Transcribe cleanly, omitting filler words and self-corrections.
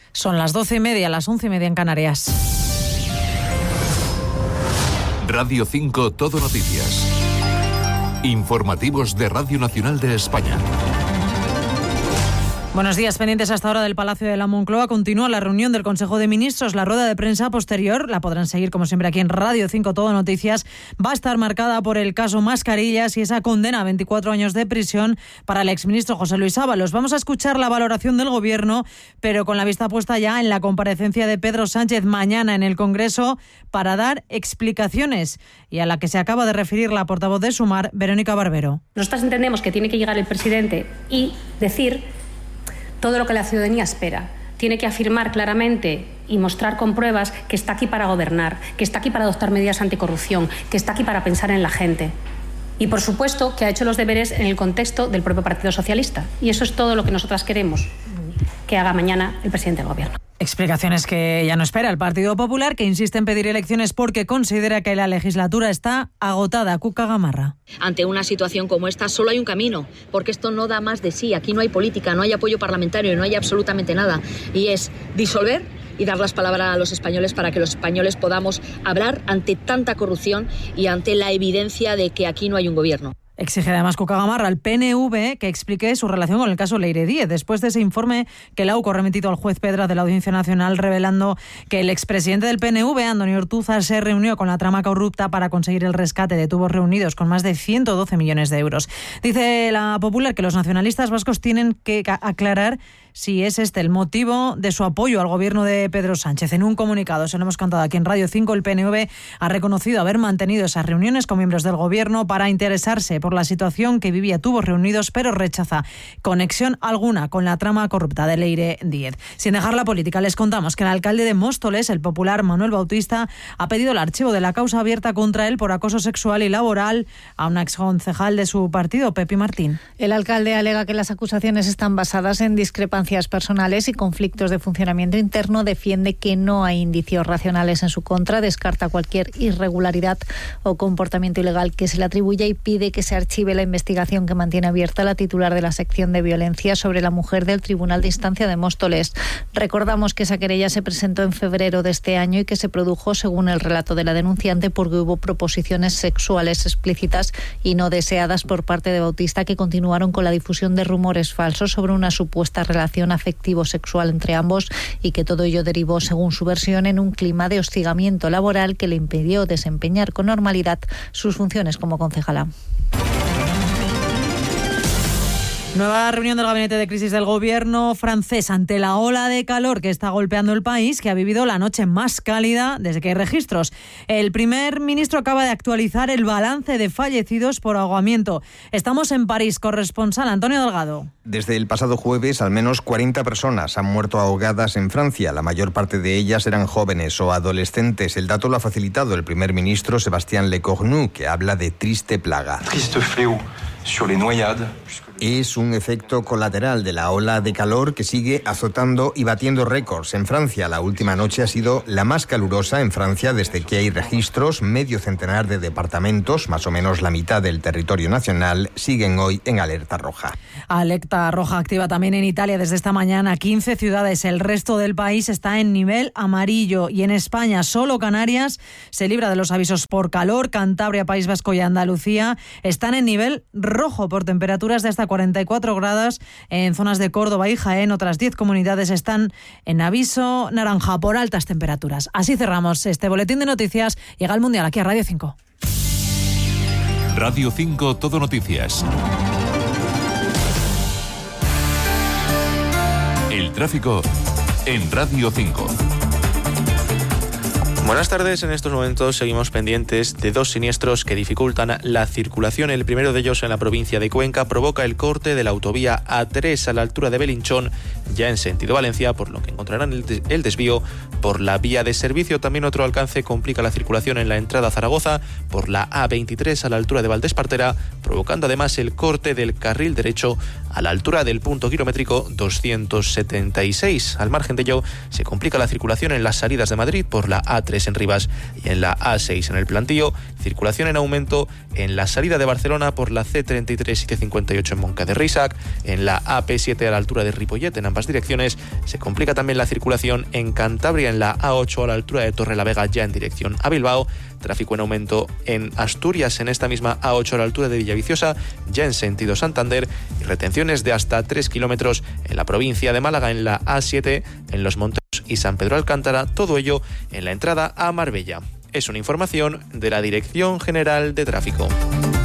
Son las 12:30, las 11:30 en Canarias. Radio 5 Todo Noticias. Informativos de Radio Nacional de España. Buenos días, pendientes hasta ahora del Palacio de la Moncloa. Continúa la reunión del Consejo de Ministros. La rueda de prensa posterior, la podrán seguir como siempre aquí en Radio 5 Todo Noticias, va a estar marcada por el caso Mascarillas y esa condena a 24 años de prisión para el exministro José Luis Ábalos. Vamos a escuchar la valoración del Gobierno, pero con la vista puesta ya en la comparecencia de Pedro Sánchez mañana en el Congreso para dar explicaciones, y a la que se acaba de referir la portavoz de Sumar, Verónica Barbero. Nosotras entendemos que tiene que llegar el presidente y decir todo lo que la ciudadanía espera. Tiene que afirmar claramente y mostrar con pruebas que está aquí para gobernar, que está aquí para adoptar medidas anticorrupción, que está aquí para pensar en la gente. Y, por supuesto, que ha hecho los deberes en el contexto del propio Partido Socialista. Y eso es todo lo que nosotras queremos que haga mañana el presidente del Gobierno. Explicaciones que ya no espera el Partido Popular, que insiste en pedir elecciones porque considera que la legislatura está agotada. Cuca Gamarra. Ante una situación como esta solo hay un camino, porque esto no da más de sí. Aquí no hay política, no hay apoyo parlamentario, no hay absolutamente nada. Y es disolver y dar las palabras a los españoles para que los españoles podamos hablar ante tanta corrupción y ante la evidencia de que aquí no hay un gobierno. Exige además Cuca Gamarra al PNV que explique su relación con el caso Leire Díez, después de ese informe que la UCO ha remitido al juez Pedra de la Audiencia Nacional, revelando que el expresidente del PNV, Antonio Ortúzar, se reunió con la trama corrupta para conseguir el rescate de tubos reunidos con más de 112 millones de euros. Dice la Popular que los nacionalistas vascos tienen que aclarar si es este el motivo de su apoyo al gobierno de Pedro Sánchez. En un comunicado, se lo hemos contado aquí en Radio 5, el PNV ha reconocido haber mantenido esas reuniones con miembros del gobierno para interesarse por la situación que vivía Tubos Reunidos, pero rechaza conexión alguna con la trama corrupta de Leire Díez. Sin dejar la política, les contamos que el alcalde de Móstoles, el popular Manuel Bautista, ha pedido el archivo de la causa abierta contra él por acoso sexual y laboral a una exconcejal de su partido, Pepi Martín. El alcalde alega que las acusaciones están basadas en discrepancias personales y conflictos de funcionamiento interno. Defiende que no hay indicios racionales en su contra, descarta cualquier irregularidad o comportamiento ilegal que se le atribuya y pide que se archive la investigación que mantiene abierta la titular de la sección de violencia sobre la mujer del Tribunal de Instancia de Móstoles. Recordamos que esa querella se presentó en febrero de este año y que se produjo, según el relato de la denunciante, porque hubo proposiciones sexuales explícitas y no deseadas por parte de Bautista, que continuaron con la difusión de rumores falsos sobre una supuesta relación afectivo-sexual entre ambos, y que todo ello derivó, según su versión, en un clima de hostigamiento laboral que le impidió desempeñar con normalidad sus funciones como concejala. Nueva reunión del Gabinete de Crisis del Gobierno francés ante la ola de calor que está golpeando el país, que ha vivido la noche más cálida desde que hay registros. El primer ministro acaba de actualizar el balance de fallecidos por ahogamiento. Estamos en París, corresponsal Antonio Delgado. Desde el pasado jueves, al menos 40 personas han muerto ahogadas en Francia. La mayor parte de ellas eran jóvenes o adolescentes. El dato lo ha facilitado el primer ministro Sébastien Lecornu, que habla de triste plaga. Triste fléau sur les noyades. Es un efecto colateral de la ola de calor que sigue azotando y batiendo récords en Francia. La última noche ha sido la más calurosa en Francia desde que hay registros. Medio centenar de departamentos, más o menos la mitad del territorio nacional, siguen hoy en alerta roja. Alerta roja activa también en Italia desde esta mañana. 15 ciudades. El resto del país está en nivel amarillo. Y en España, solo Canarias se libra de los avisos por calor. Cantabria, País Vasco y Andalucía están en nivel rojo por temperaturas de hasta 44 grados en zonas de Córdoba y Jaén. Otras 10 comunidades están en aviso naranja por altas temperaturas. Así cerramos este boletín de noticias. Llega el Mundial aquí a Radio 5. Radio 5 Todo Noticias. El tráfico en Radio 5. Buenas tardes. En estos momentos seguimos pendientes de dos siniestros que dificultan la circulación. El primero de ellos en la provincia de Cuenca provoca el corte de la autovía A3 a la altura de Belinchón, ya en sentido Valencia, por lo que encontrarán el desvío por la vía de servicio. También otro alcance complica la circulación en la entrada a Zaragoza por la A23 a la altura de Valdespartera, provocando además el corte del carril derecho a la altura del punto kilométrico 276. Al margen de ello, se complica la circulación en las salidas de Madrid por la A3 en Rivas y en la A6 en el Plantío, circulación en aumento en la salida de Barcelona por la C33 y C58 en Moncada de Reixac, en la AP7 a la altura de Ripollet en ambas direcciones. Se complica también la circulación en Cantabria en la A8 a la altura de Torrelavega ya en dirección a Bilbao. Tráfico en aumento en Asturias en esta misma A8 a la altura de Villaviciosa ya en sentido Santander, y retenciones de hasta 3 kilómetros en la provincia de Málaga en la A7, en Los Monteros y San Pedro Alcántara, todo ello en la entrada a Marbella. Es una información de la Dirección General de Tráfico.